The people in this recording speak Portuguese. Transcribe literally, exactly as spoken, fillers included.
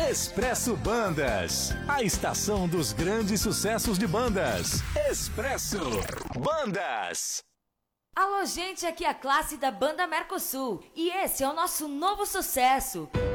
Expresso Bandas, a estação dos grandes sucessos de bandas. Expresso Bandas. Alô, gente, aqui é a classe da Banda Mercosul e esse é o nosso novo sucesso.